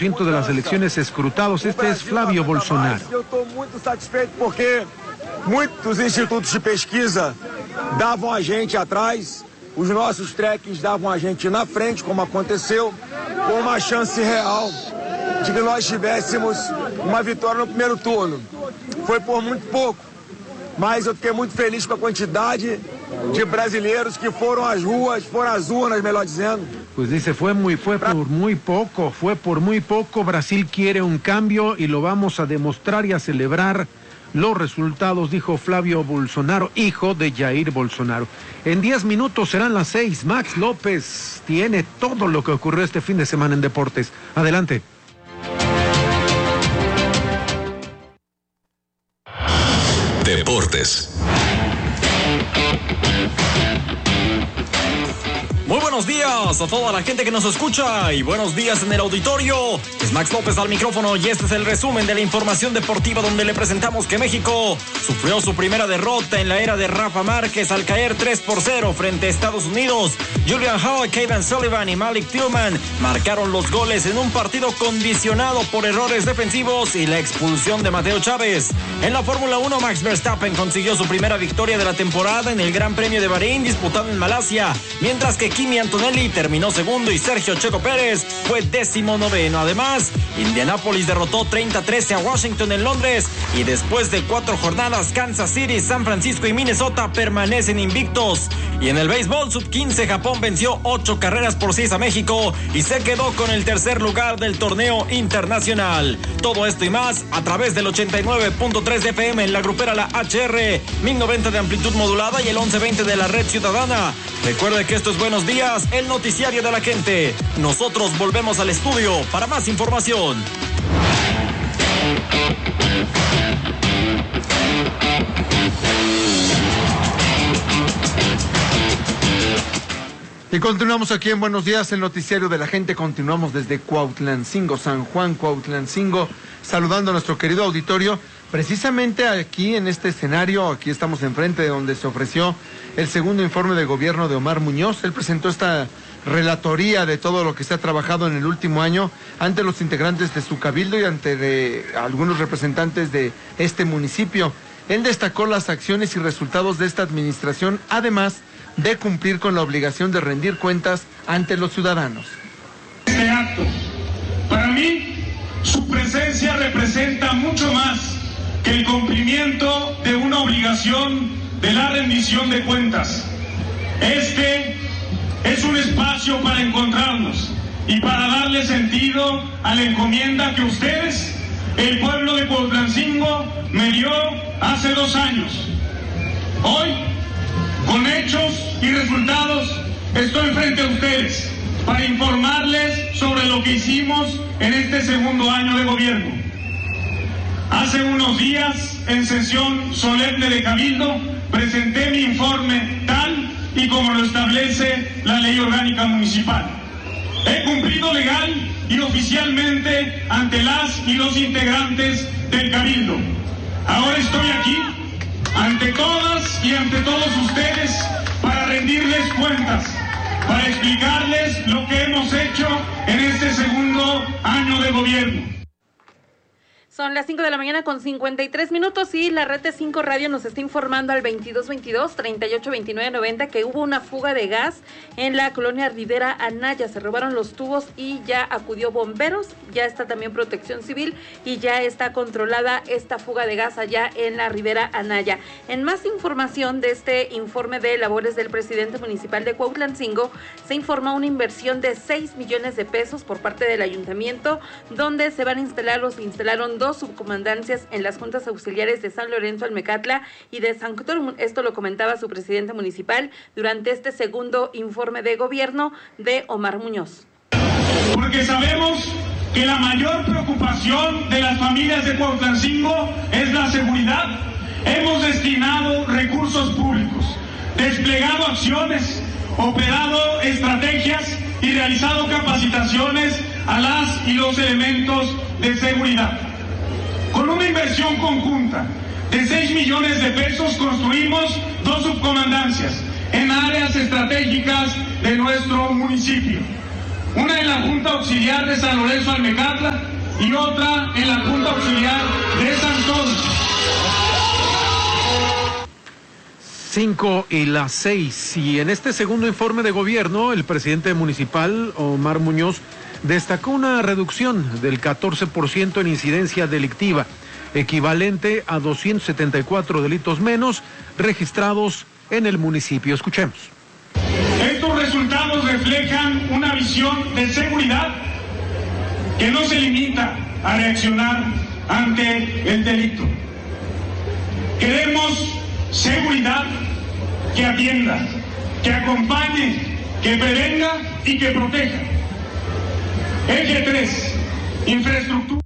90% de las elecciones escrutados. Este es Flavio Bolsonaro. Eu estou muito satisfeito porque muitos institutos de pesquisa davam a gente atrás, os nossos trekkings davam a gente na frente, como aconteceu, com uma chance real de que nós tivéssemos uma vitória no primeiro turno. Foi por muito pouco, mas eu fiquei muito feliz com a quantidade de brasileiros que foram às ruas, foram às urnas, melhor dizendo. Pues dice, fue por muy poco. Brasil quiere un cambio y lo vamos a demostrar y a celebrar los resultados, dijo Flavio Bolsonaro, hijo de Jair Bolsonaro. En 10 minutos serán las 6. Max López tiene todo lo que ocurrió este fin de semana en deportes. Adelante. Deportes. Muy buenos días a toda la gente que nos escucha y buenos días en el auditorio. Es Max López al micrófono y este es el resumen de la información deportiva donde le presentamos que México sufrió su primera derrota en la era de Rafa Márquez al caer 3-0 frente a Estados Unidos. Julian Howard, Kevin Sullivan y Malik Tillman marcaron los goles en un partido condicionado por errores defensivos y la expulsión de Mateo Chávez. En la Fórmula 1, Max Verstappen consiguió su primera victoria de la temporada en el Gran Premio de Bahrein disputado en Malasia, mientras que Kimi Antonelli terminó segundo y Sergio Checo Pérez fue 19º. Además, Indianápolis derrotó 30-13 a Washington en Londres y después de 4 jornadas, Kansas City, San Francisco y Minnesota permanecen invictos. Y en el béisbol sub-15, Japón venció 8-6 a México y se quedó con el tercer lugar del torneo internacional. Todo esto y más a través del 89.3 de FM en la grupera La HR, 1090 de amplitud modulada y el 1120 de la red ciudadana. Recuerde que esto es Buenos Días, el noticiario de la gente. Nosotros volvemos al estudio para más información. Y continuamos aquí en Buenos Días, el noticiario de la gente. Continuamos desde Cuautlancingo, San Juan, Cuautlancingo, saludando a nuestro querido auditorio. Precisamente aquí en este escenario, aquí estamos enfrente de donde se ofreció el segundo informe de gobierno de Omar Muñoz. Él presentó esta relatoría de todo lo que se ha trabajado en el último año ante los integrantes de su cabildo y ante algunos representantes de este municipio. Él destacó las acciones y resultados de esta administración, además de cumplir con la obligación de rendir cuentas ante los ciudadanos. Este acto, para mí, su presencia representa mucho más que el cumplimiento de una obligación de la rendición de cuentas. Este es un espacio para encontrarnos y para darle sentido a la encomienda que ustedes, el pueblo de Cuautlancingo, me dio hace 2 años. Hoy, con hechos y resultados, estoy frente a ustedes para informarles sobre lo que hicimos en este segundo año de gobierno. Hace unos días, en sesión solemne de Cabildo, presenté mi informe tal y como lo establece la Ley Orgánica Municipal. He cumplido legal y oficialmente ante las y los integrantes del Cabildo. Ahora estoy aquí, ante todas y ante todos ustedes, para rendirles cuentas, para explicarles lo que hemos hecho en este segundo año de gobierno. Son las 5 de la mañana con 53 minutos y la red de 5 Radio nos está informando al 2222-382990 que hubo una fuga de gas en la colonia Rivera Anaya. Se robaron los tubos y ya acudió bomberos, ya está también protección civil y ya está controlada esta fuga de gas allá en la Rivera Anaya. En más información de este informe de labores del presidente municipal de Cuautlancingo, se informa una inversión de 6 millones de pesos por parte del ayuntamiento, donde se van a instalar o se instalaron 2 subcomandancias en las juntas auxiliares de San Lorenzo Almecatla y de San Cristóbal. Esto lo comentaba su presidente municipal durante este segundo informe de gobierno de Omar Muñoz. Porque sabemos que la mayor preocupación de las familias de Cuautlancingo es la seguridad. Hemos destinado recursos públicos, desplegado acciones, operado estrategias y realizado capacitaciones a las y los elementos de seguridad. Con una inversión conjunta de 6 millones de pesos construimos 2 subcomandancias en áreas estratégicas de nuestro municipio. una en la Junta Auxiliar de San Lorenzo Almecatla y otra en la Junta Auxiliar de Santón. 5:06. Y en este segundo informe de gobierno, el presidente municipal, Omar Muñoz, destacó una reducción del 14% en incidencia delictiva, equivalente a 274 delitos menos registrados en el municipio. Escuchemos. Estos resultados reflejan una visión de seguridad que no se limita a reaccionar ante el delito. Queremos seguridad que atienda, que acompañe, que prevenga y que proteja. Eje 3, infraestructura.